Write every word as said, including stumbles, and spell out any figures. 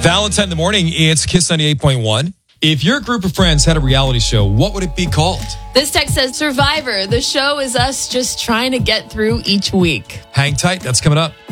Valentine in the morning, it's Kiss ninety-eight point one. If your group of friends had a reality show, what would it be called? This text says Survivor. The show is us just trying to get through each week. Hang tight. That's coming up.